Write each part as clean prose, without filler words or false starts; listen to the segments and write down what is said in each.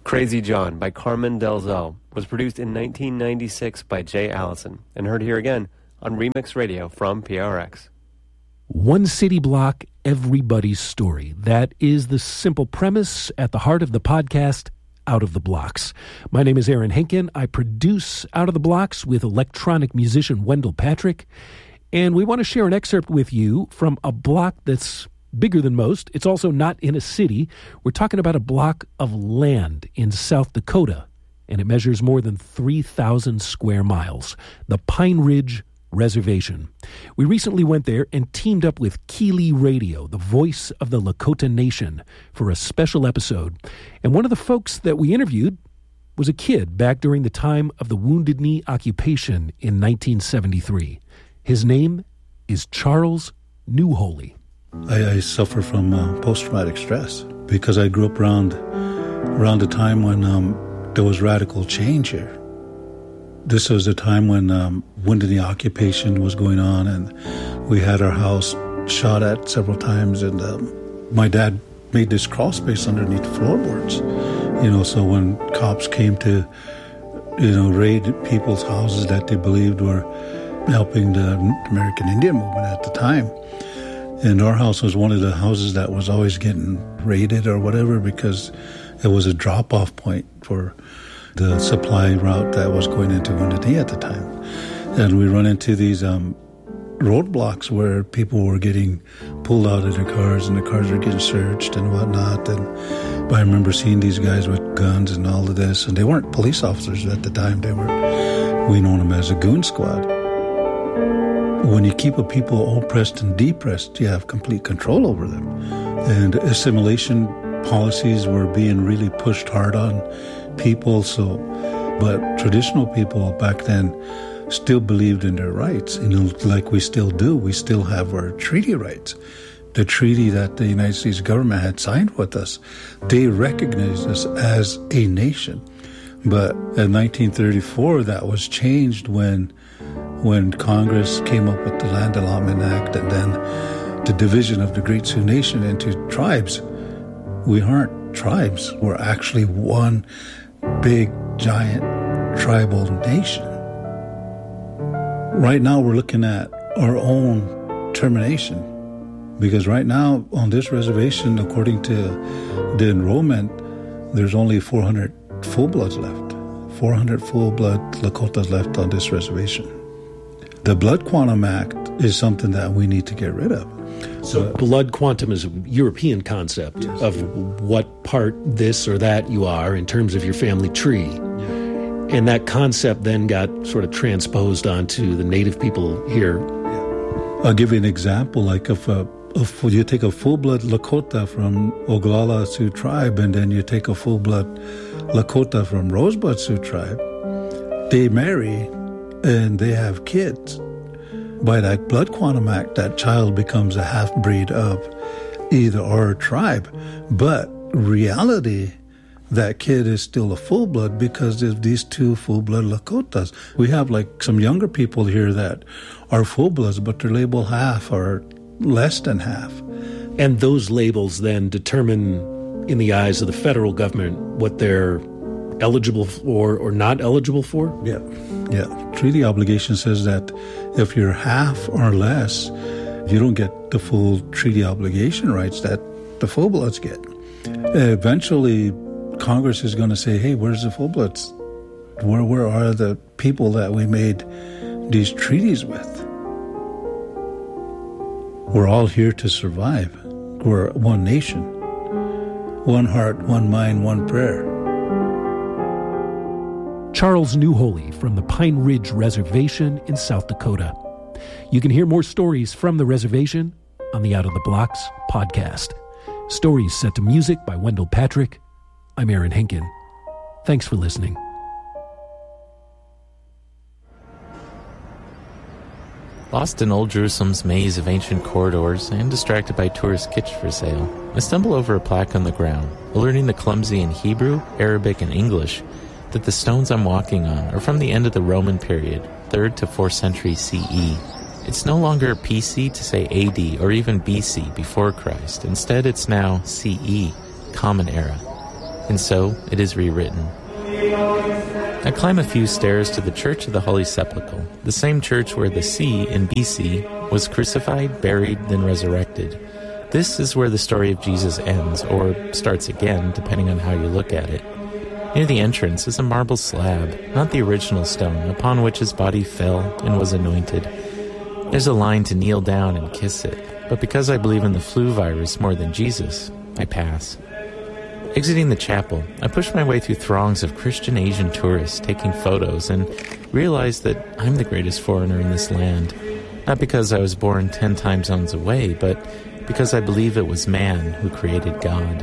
Crazy John by Carmen Delzell was produced in 1996 by Jay Allison and heard here again on Remix Radio from PRX. One city block, everybody's story. That is the simple premise at the heart of the podcast, Out of the Blocks. My name is Aaron Henkin. I produce Out of the Blocks with electronic musician Wendell Patrick, and we want to share an excerpt with you from a block that's bigger than most. It's also not in a city. We're talking about a block of land in South Dakota, and it measures more than 3,000 square miles, the Pine Ridge Reservation. We recently went there and teamed up with Keeley Radio, the voice of the Lakota Nation, for a special episode. And one of the folks that we interviewed was a kid back during the time of the Wounded Knee occupation in 1973. His name is Charles Newholy. I suffer from post-traumatic stress because I grew up around a time when there was radical change here. This was a time when Wounded Knee occupation was going on, and we had our house shot at several times, and my dad made this crawl space underneath floorboards, so when cops came to, raid people's houses that they believed were helping the American Indian movement at the time. And our house was one of the houses that was always getting raided or whatever because it was a drop-off point for the supply route that was going into Wounded Knee at the time. And we run into these roadblocks where people were getting pulled out of their cars and the cars were getting searched and whatnot. And I remember seeing these guys with guns and all of this. And they weren't police officers at the time. We known them as a goon squad. When you keep a people oppressed and depressed, you have complete control over them. And assimilation policies were being really pushed hard on people. But traditional people back then still believed in their rights, like we still do. We still have our treaty rights. The treaty that the United States government had signed with us, they recognized us as a nation. But in 1934, that was changed when Congress came up with the Land Allotment Act and then the division of the Great Sioux Nation into tribes. We aren't tribes. We're actually one big, giant tribal nation. Right now, we're looking at our own termination because right now on this reservation, according to the enrollment, there's only 400 full-bloods left. 400 full-blood Lakotas left on this reservation. The Blood Quantum Act is something that we need to get rid of. So blood quantum is a European concept of what part this or that you are in terms of your family tree. Yeah. And that concept then got sort of transposed onto the native people here. Yeah. I'll give you an example. Like if you take a full-blood Lakota from Oglala Sioux tribe and then you take a full-blood Lakota from Rosebud Sioux tribe, they marry and they have kids. By that Blood Quantum Act, that child becomes a half-breed of either our tribe. But reality, that kid is still a full-blood because there's these two full-blood Lakotas. We have like some younger people here that are full-bloods, but they're labeled half or less than half. And those labels then determine, in the eyes of the federal government, what they're eligible for or not eligible for? Yeah. Treaty obligation says that if you're half or less, you don't get the full treaty obligation rights that the full-bloods get. Eventually, Congress is going to say, hey, where's the full-bloods? Where are the people that we made these treaties with? We're all here to survive. We're one nation. One heart, one mind, one prayer. Charles Newholy from the Pine Ridge Reservation in South Dakota. You can hear more stories from the reservation on the Out of the Blocks podcast. Stories set to music by Wendell Patrick. I'm Aaron Henkin. Thanks for listening. Lost in Old Jerusalem's maze of ancient corridors and distracted by tourist kitsch for sale, I stumble over a plaque on the ground, alerting the clumsy in Hebrew, Arabic, and English that the stones I'm walking on are from the end of the Roman period, 3rd to 4th century CE. It's no longer PC to say AD or even BC, before Christ. Instead, it's now CE, Common Era. and so it is rewritten. I climb a few stairs to the Church of the Holy Sepulchre, the same church where the C in BC was crucified, buried, then resurrected. This is where the story of Jesus ends, or starts again, depending on how you look at it. Near the entrance is a marble slab, not the original stone, upon which his body fell and was anointed. There's a line to kneel down and kiss it, but because I believe in the flu virus more than Jesus, I pass. Exiting the chapel, I push my way through throngs of Christian Asian tourists taking photos and realize that I'm the greatest foreigner in this land. Not because I was born 10 time zones away, but because I believe it was man who created God.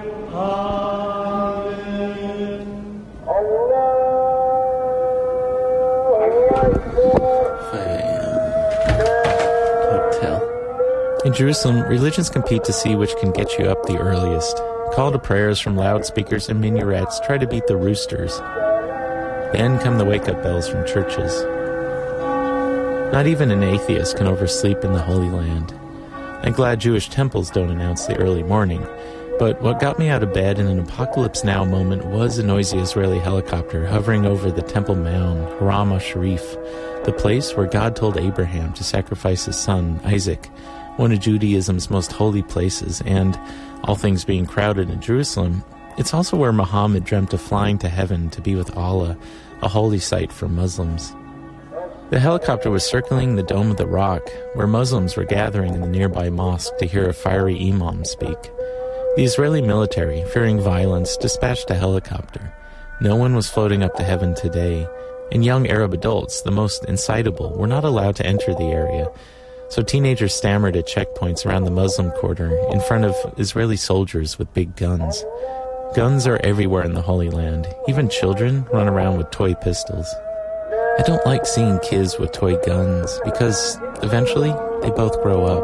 In Jerusalem, religions compete to see which can get you up the earliest. Call to prayers from loudspeakers and minarets try to beat the roosters. Then come the wake-up bells from churches. Not even an atheist can oversleep in the Holy Land. I'm glad Jewish temples don't announce the early morning, but what got me out of bed in an apocalypse now moment was a noisy Israeli helicopter hovering over the Temple Mound, Haram al-Sharif, the place where God told Abraham to sacrifice his son, Isaac, one of Judaism's most holy places, and, all things being crowded in Jerusalem, it's also where Muhammad dreamt of flying to heaven to be with Allah, a holy site for Muslims. The helicopter was circling the Dome of the Rock, where Muslims were gathering in the nearby mosque to hear a fiery imam speak. The Israeli military, fearing violence, dispatched a helicopter. No one was floating up to heaven today, and young Arab adults, the most incitable, were not allowed to enter the area, so teenagers stammered at checkpoints around the Muslim quarter in front of Israeli soldiers with big guns. Guns are everywhere in the Holy Land. Even children run around with toy pistols. I don't like seeing kids with toy guns because eventually they both grow up.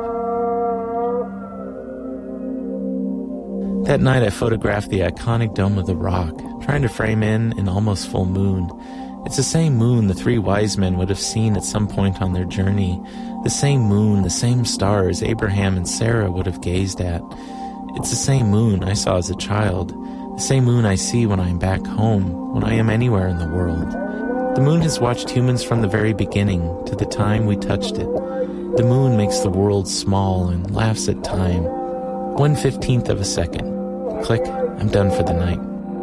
That night I photographed the iconic Dome of the Rock, trying to frame in an almost full moon. It's the same moon the 3 wise men would have seen at some point on their journey. The same moon, the same stars Abraham and Sarah would have gazed at. It's the same moon I saw as a child. The same moon I see when I am back home, when I am anywhere in the world. The moon has watched humans from the very beginning to the time we touched it. The moon makes the world small and laughs at time. 1/15 of a second. Click, I'm done for the night.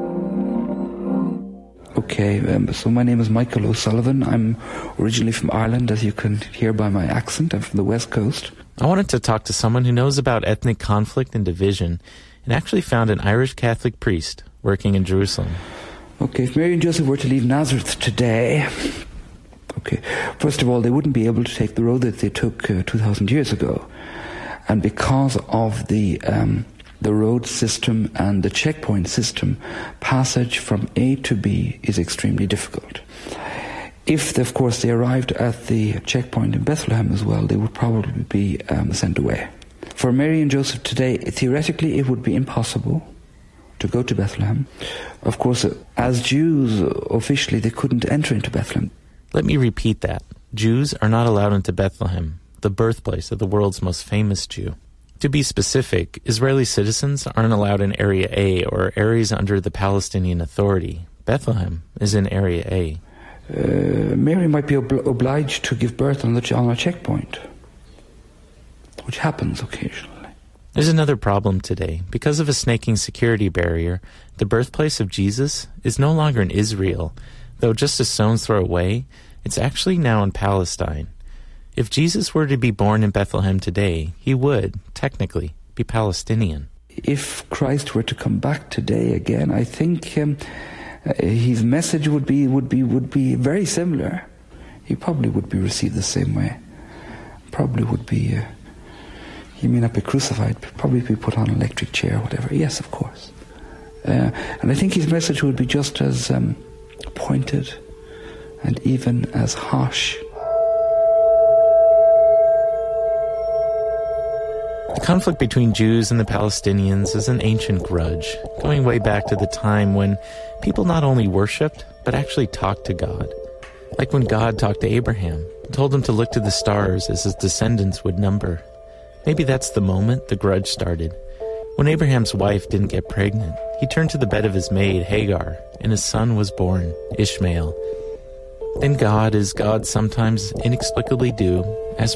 Okay, so my name is Michael O'Sullivan. I'm originally from Ireland, as you can hear by my accent. I'm from the West Coast. I wanted to talk to someone who knows about ethnic conflict and division, and actually found an Irish Catholic priest working in Jerusalem. Okay, if Mary and Joseph were to leave Nazareth today, okay, first of all, they wouldn't be able to take the road that they took 2,000 years ago. And because of the road system and the checkpoint system, passage from A to B is extremely difficult. If, of course, they arrived at the checkpoint in Bethlehem as well, they would probably be sent away. For Mary and Joseph today, theoretically, it would be impossible to go to Bethlehem. Of course, as Jews, officially, they couldn't enter into Bethlehem. Let me repeat that. Jews are not allowed into Bethlehem, the birthplace of the world's most famous Jew. To be specific, Israeli citizens aren't allowed in Area A or areas under the Palestinian Authority. Bethlehem is in Area A. Mary might be obliged to give birth on a checkpoint, which happens occasionally. There's another problem today. Because of a snaking security barrier, the birthplace of Jesus is no longer in Israel, though just a stone's throw away, it's actually now in Palestine. If Jesus were to be born in Bethlehem today, he would, technically, be Palestinian. If Christ were to come back today again, I think his message would be very similar. He probably would be received the same way. Probably would be. He may not be crucified, but probably be put on an electric chair, whatever. Yes, of course. And I think his message would be just as pointed and even as harsh. The conflict between Jews and the Palestinians is an ancient grudge, going way back to the time when people not only worshipped, but actually talked to God. Like when God talked to Abraham, told him to look to the stars as his descendants would number. Maybe that's the moment the grudge started. When Abraham's wife didn't get pregnant, he turned to the bed of his maid, Hagar, and his son was born, Ishmael. Then God, as God sometimes inexplicably do, as